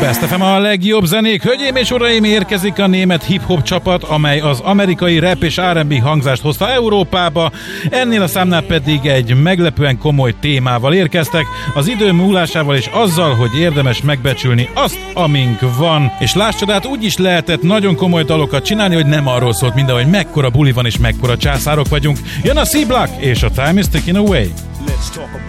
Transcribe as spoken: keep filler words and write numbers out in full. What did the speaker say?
Best ef em a legjobb zenék. Hölgyeim és uraim, érkezik a német hip-hop csapat, amely az amerikai rap és er and bé hangzást hozta Európába. Ennél a számnál pedig egy meglepően komoly témával érkeztek, az idő múlásával és azzal, hogy érdemes megbecsülni azt, amink van. És láss csodát, úgy is lehetett nagyon komoly dalokat csinálni, hogy nem arról szólt minden, hogy mekkora buli van és mekkora császárok vagyunk. Jön a C-Block és a Time is Ticking Away.